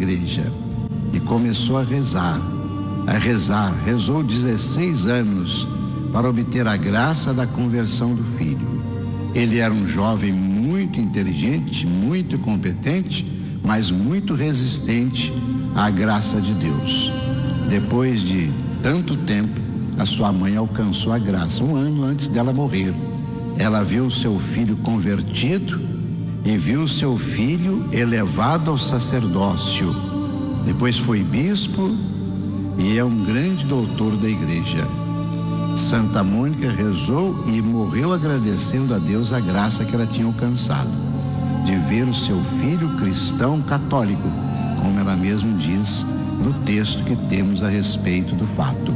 igreja e começou a rezar. Rezou 16 anos para obter a graça da conversão do filho. Ele era um jovem muito inteligente, muito competente, mas muito resistente à graça de Deus. Depois de tanto tempo, a sua mãe alcançou a graça, 1 ano antes dela morrer. Ela viu seu filho convertido e viu seu filho elevado ao sacerdócio. Depois foi bispo e é um grande doutor da igreja. Santa Mônica rezou e morreu agradecendo a Deus a graça que ela tinha alcançado, de ver o seu filho cristão católico, como ela mesma diz no texto que temos a respeito do fato.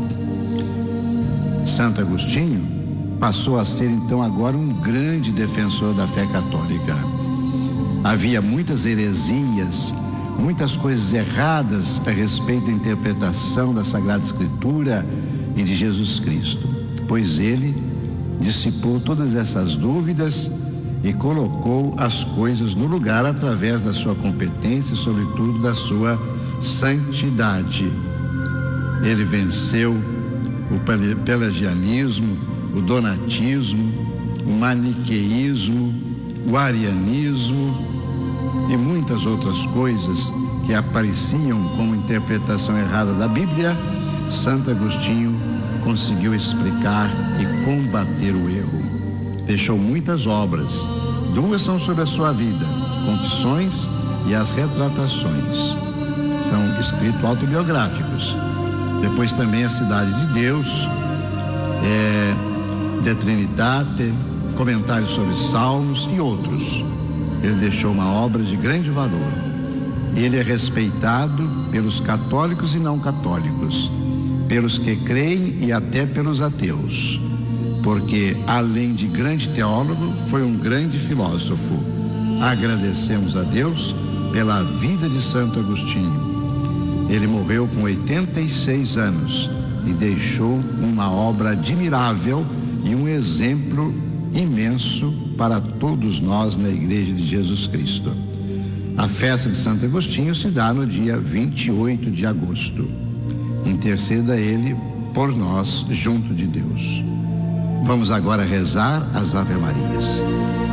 Santo Agostinho passou a ser então agora um grande defensor da fé católica. Havia muitas heresias, muitas coisas erradas a respeito da interpretação da Sagrada Escritura e de Jesus Cristo, pois ele dissipou todas essas dúvidas e colocou as coisas no lugar através da sua competência e, sobretudo, da sua santidade. Ele venceu o pelagianismo, o donatismo, o maniqueísmo, o arianismo e muitas outras coisas que apareciam como interpretação errada da Bíblia. Santo Agostinho conseguiu explicar e combater o erro. Deixou muitas obras. 2 são sobre a sua vida: Confissões e as Retratações. São escritos autobiográficos. Depois também a Cidade de Deus, De Trinitate, comentários sobre Salmos e outros. Ele deixou uma obra de grande valor. Ele é respeitado pelos católicos e não católicos, pelos que creem e até pelos ateus, porque além de grande teólogo, foi um grande filósofo. Agradecemos a Deus pela vida de Santo Agostinho. Ele morreu com 86 anos e deixou uma obra admirável e um exemplo imenso para todos nós na Igreja de Jesus Cristo. A festa de Santo Agostinho se dá no dia 28 de agosto. Interceda ele por nós junto de Deus. Vamos agora rezar as Ave-Marias.